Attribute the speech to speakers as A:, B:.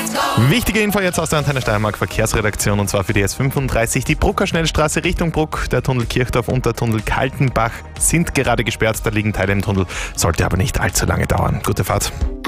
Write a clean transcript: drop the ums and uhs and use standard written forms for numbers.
A: Wichtige Info jetzt aus der Antenne Steiermark Verkehrsredaktion und zwar für die S35. Die Brucker Schnellstraße Richtung Bruck, der Tunnel Kirchdorf und der Tunnel Kaltenbach sind gerade gesperrt. Da liegen Teile im Tunnel, sollte aber nicht allzu lange dauern. Gute Fahrt.